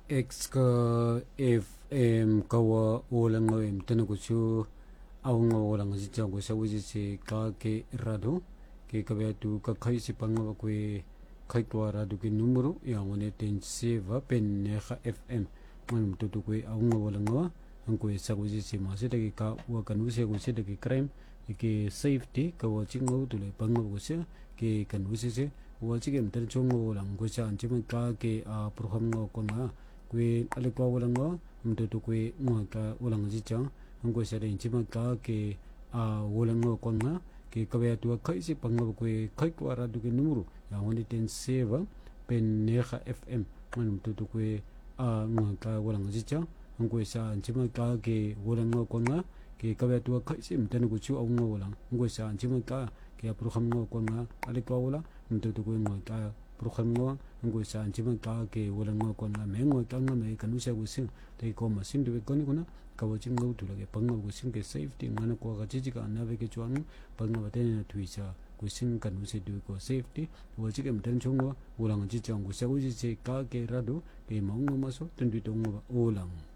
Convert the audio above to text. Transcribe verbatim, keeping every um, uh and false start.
X ka F M kawa ulang ngawim tanakusu awang walang si chang ko sa wisi si ka ke rado ke kabetu ka kai si pangwa kwe kai kwa rado ke numero yang wane ten seva pen neha F M manum tutu kwe awang walang ngawa ang kwe sa wisi si masi dagi ka wakan wisi ko si dagi crime ke safety ka waching ngaw tulay pangwa ko siya ke kan wisi si waching em tan chong walang ko siya anchiman ka ke program ngaw ko nga kwe alikwa walang ngawa mtutu kwe ngawa ka walang si chang ang kwe sa rin chima ka ke walang ngawa ko nga ke kabetu kai si pangwa kwe kai kwa rado ke numero yang wane ten seva pen neha F M manum tutu kwe ngawa ka walang si chang ang kwe sa anchima ka ke walang ngawa ko nga ke kabetu kai si mtanu kuchu awang ngawa walang ang kwe sa anchima ka ke program ngawa ko nga alikwa wala mtutu kwe ngawa ka program ngawa ang kwe sa anchima ka ke walang ngawa ko nga me ngawa ka nga me kanusya kusing tay ko masim tuwe koni kuna kawaching ngawa tulage pangwa kusing ke safety ngana kwa kachiji ka anabe ke chuang pangwa batene na tuisa kusing kanusya tuwe ko safety wachike mtanu chungwa walang chichang kusya kusya ka ke rado ke maunga maso tundu tungwa olang